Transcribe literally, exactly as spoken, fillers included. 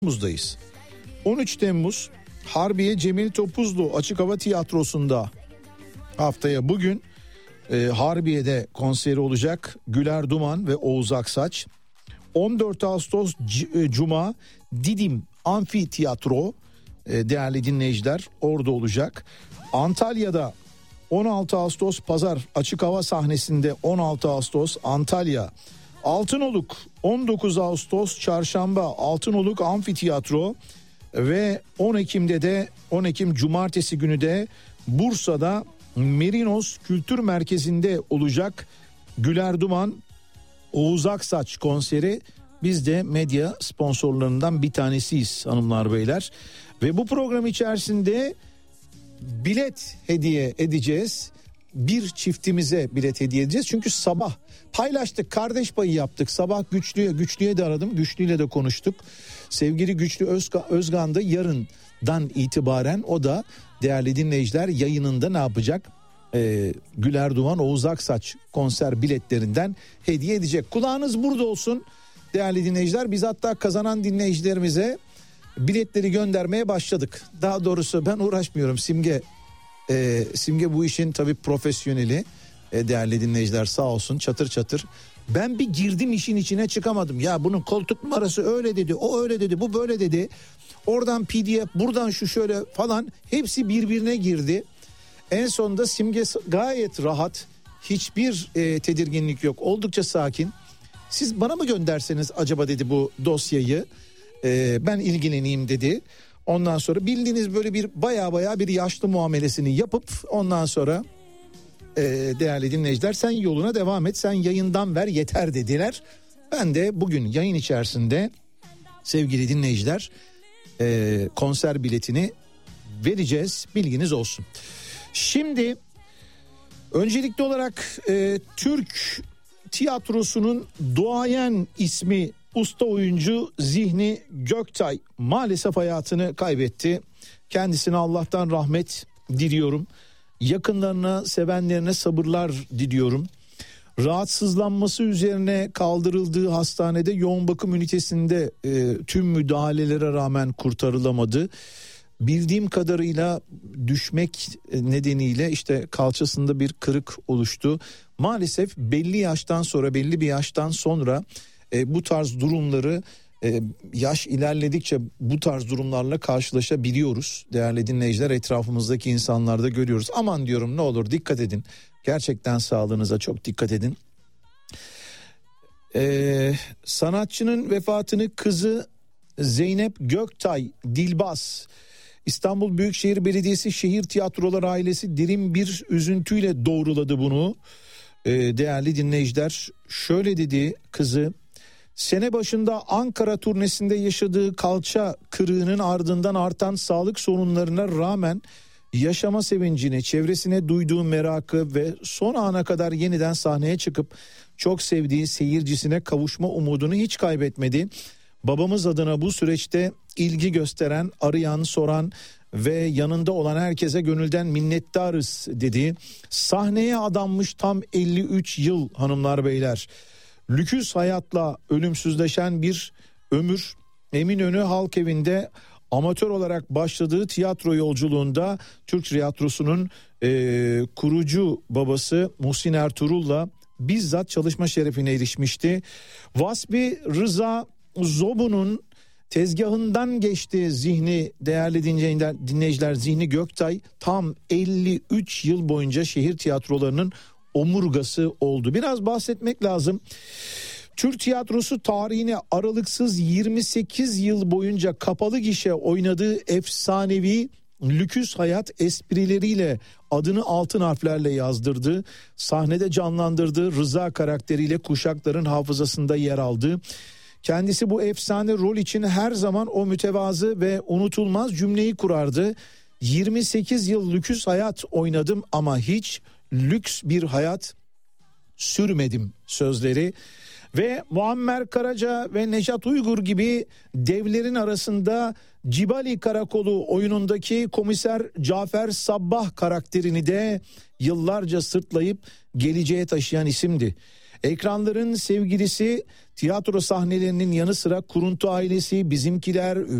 Temmuz'dayız. on üç Temmuz Harbiye Cemil Topuzlu Açık Hava Tiyatrosu'nda haftaya bugün e, Harbiye'de konseri olacak Güler Duman ve Oğuz Aksaç. on dört Ağustos C- e, Cuma Didim Amfiteyatro e, değerli dinleyiciler orada olacak. Antalya'da on altı Ağustos Pazar açık hava sahnesinde on altı Ağustos Antalya. Altınoluk on dokuz Ağustos Çarşamba Altınoluk Amfiteyatro ve on Ekim'de de on Ekim Cumartesi günü de Bursa'da Merinos Kültür Merkezi'nde olacak Güler Duman Oğuz Aksaç konseri. Biz de medya sponsorlarından bir tanesiyiz hanımlar beyler ve bu program içerisinde bilet hediye edeceğiz. Bir çiftimize bilet hediye edeceğiz. Çünkü sabah paylaştık, kardeş payı yaptık. Sabah Güçlü'ye, Güçlü'ye de aradım. Güçlü'yle de konuştuk. Sevgili Güçlü Özga, Özgan da yarından itibaren o da değerli dinleyiciler yayınında ne yapacak? Ee, Güler Duman Oğuz Aksaç konser biletlerinden hediye edecek. Kulağınız burada olsun değerli dinleyiciler. Biz hatta kazanan dinleyicilerimize biletleri göndermeye başladık. Daha doğrusu ben uğraşmıyorum. Simge Ee, Simge bu işin tabii profesyoneli ee, değerli dinleyiciler sağ olsun çatır çatır. Ben bir girdim işin içine çıkamadım. Ya bunun koltuk numarası öyle dedi, o öyle dedi, bu böyle dedi. Oradan P D F, buradan şu şöyle falan hepsi birbirine girdi. En sonunda Simge gayet rahat, hiçbir e, tedirginlik yok, oldukça sakin. Siz bana mı gönderseniz acaba dedi bu dosyayı, ee, ben ilgileneyim dedi. Ondan sonra bildiğiniz böyle bir baya baya bir yaşlı muamelesini yapıp ondan sonra e, değerli dinleyiciler sen yoluna devam et, sen yayından ver yeter dediler. Ben de bugün yayın içerisinde sevgili dinleyiciler e, konser biletini vereceğiz, bilginiz olsun. Şimdi öncelikli olarak e, Türk tiyatrosunun duayen ismi usta oyuncu Zihni Göktay maalesef hayatını kaybetti. Kendisine Allah'tan rahmet diliyorum. Yakınlarına, sevenlerine sabırlar diliyorum. Rahatsızlanması üzerine kaldırıldığı hastanede yoğun bakım ünitesinde e, tüm müdahalelere rağmen kurtarılamadı. Bildiğim kadarıyla düşmek nedeniyle işte kalçasında bir kırık oluştu. Maalesef belli yaştan sonra, belli bir yaştan sonra E, bu tarz durumları e, yaş ilerledikçe bu tarz durumlarla karşılaşabiliyoruz. Değerli dinleyiciler, etrafımızdaki insanlarda görüyoruz. Aman diyorum, ne olur dikkat edin. Gerçekten sağlığınıza çok dikkat edin. E, sanatçının vefatını kızı Zeynep Göktay Dilbaz, İstanbul Büyükşehir Belediyesi Şehir Tiyatroları ailesi derin bir üzüntüyle doğruladı bunu. E, değerli dinleyiciler, şöyle dedi kızı: sene başında Ankara turnesinde yaşadığı kalça kırığının ardından artan sağlık sorunlarına rağmen yaşama sevincini, çevresine duyduğu merakı ve son ana kadar yeniden sahneye çıkıp çok sevdiği seyircisine kavuşma umudunu hiç kaybetmedi. Babamız adına bu süreçte ilgi gösteren, arayan, soran ve yanında olan herkese gönülden minnettarız dedi. Sahneye adanmış tam elli üç yıl hanımlar beyler. Lüküs hayatla ölümsüzleşen bir ömür. Eminönü Halk Evi'nde amatör olarak başladığı tiyatro yolculuğunda Türk tiyatrosunun e, kurucu babası Muhsin Ertuğrul'la bizzat çalışma şerefine erişmişti. Vasfi Rıza Zobu'nun tezgahından geçti Zihni, değerli dinleyiciler, dinleyiciler Zihni Göktay tam elli üç yıl boyunca şehir tiyatrolarının omurgası oldu. Biraz bahsetmek lazım. Türk tiyatrosu tarihine aralıksız yirmi sekiz yıl boyunca kapalı gişe oynadığı efsanevi Lüküs hayat esprileriyle adını altın harflerle yazdırdı. Sahnede canlandırdığı Rıza karakteriyle kuşakların hafızasında yer aldı. Kendisi bu efsane rol için her zaman o mütevazı ve unutulmaz cümleyi kurardı: yirmi sekiz yıl lüküs hayat oynadım ama hiç lüks bir hayat sürmedim sözleri. Ve Muammer Karaca ve Nejat Uygur gibi devlerin arasında Cibali Karakolu oyunundaki komiser Cafer Sabbah karakterini de yıllarca sırtlayıp geleceğe taşıyan isimdi. Ekranların sevgilisi, tiyatro sahnelerinin yanı sıra Kuruntu ailesi, Bizimkiler,